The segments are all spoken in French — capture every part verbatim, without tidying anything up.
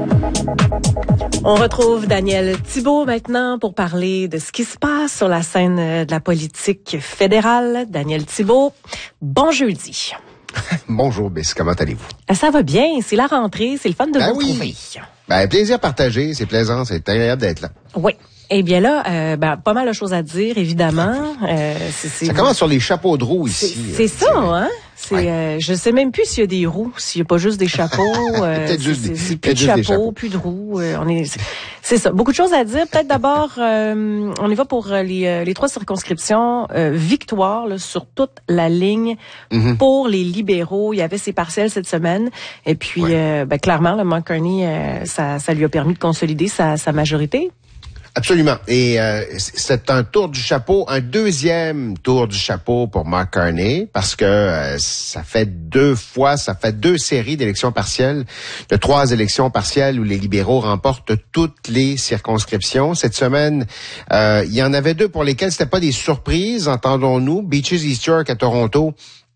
On retrouve Daniel Thibault maintenant pour parler de ce qui se passe sur la scène de la politique fédérale. Daniel Thibault, bon jeudi. Bonjour, Biss, comment allez-vous? Ça va bien, c'est la rentrée, c'est le fun de ben vous oui. retrouver. Ben, plaisir partagé, c'est plaisant, c'est agréable d'être là. Oui. Eh bien là, euh, ben, pas mal de choses à dire, évidemment. Euh, c'est, c'est... Ça commence sur les chapeaux de roue ici. C'est, c'est ça, hein? C'est, ouais. euh, je sais même plus s'il y a des roues, s'il n'y a pas juste des chapeaux. Euh, peut-être juste, c'est, des, c'est, peut-être plus juste de des chapeaux, chapeaux. plus de roues. Euh, on est, c'est, c'est ça. Beaucoup de choses à dire. Peut-être d'abord, euh, on y va pour les, les trois circonscriptions. Euh, victoire là, sur toute la ligne mm-hmm. pour les libéraux. Il y avait ses partiels cette semaine. Et puis, ouais. euh, ben, clairement, le Mark Carney, euh, ça, ça lui a permis de consolider sa, sa majorité. Absolument. Et euh, c'est un tour du chapeau, un deuxième tour du chapeau pour Mark Carney, parce que euh, ça fait deux fois, ça fait deux séries d'élections partielles, de trois élections partielles où les libéraux remportent toutes les circonscriptions. Cette semaine, euh, il y en avait deux pour lesquelles c'était pas des surprises, entendons-nous. Beaches East York à Toronto.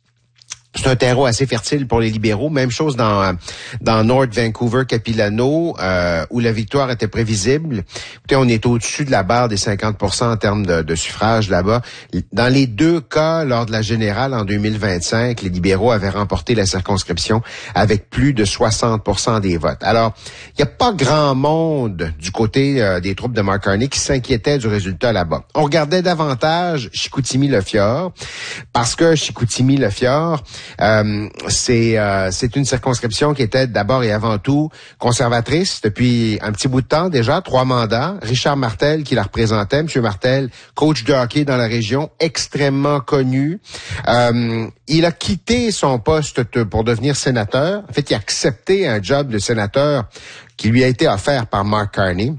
C'est un terreau assez fertile pour les libéraux. Même chose dans dans North Vancouver, Capilano, euh, où la victoire était prévisible. Écoutez, on est au-dessus de la barre des cinquante pour cent en termes de, de suffrage là-bas. Dans les deux cas, lors de la générale en deux mille vingt-cinq, les libéraux avaient remporté la circonscription avec plus de soixante pour cent des votes. Alors, il n'y a pas grand monde du côté euh, des troupes de Mark Carney qui s'inquiétait du résultat là-bas. On regardait davantage Chicoutimi-Le-Fjord, parce que Chicoutimi-Le-Fjord, Euh, c'est euh, c'est une circonscription qui était d'abord et avant tout conservatrice depuis un petit bout de temps déjà, trois mandats. Richard Martel qui la représentait, Monsieur Martel, coach de hockey dans la région, extrêmement connu. Euh, il a quitté son poste pour devenir sénateur. En fait, il a accepté un job de sénateur qui lui a été offert par Mark Carney.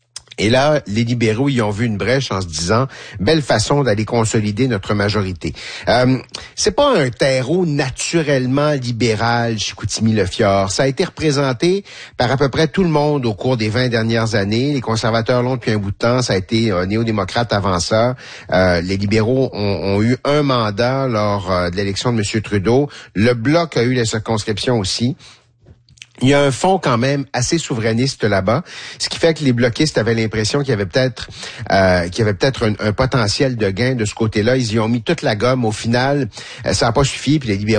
Et là, les libéraux y ont vu une brèche en se disant belle façon d'aller consolider notre majorité. Euh, c'est pas un terreau naturellement libéral, Chicoutimi-Le-Fjord. Ça a été représenté par à peu près tout le monde au cours des vingt dernières années. Les conservateurs l'ont depuis un bout de temps. Ça a été euh, néo-démocrate avant ça. Euh, les libéraux ont, ont eu un mandat lors euh, de l'élection de M. Trudeau. Le Bloc a eu la circonscription aussi. Il y a un fond quand même assez souverainiste là-bas, ce qui fait que les bloquistes avaient l'impression qu'il y avait peut-être euh, qu'il y avait peut-être un, un potentiel de gain de ce côté-là. Ils y ont mis toute la gomme. Au final, ça n'a pas suffi, puis les libéraux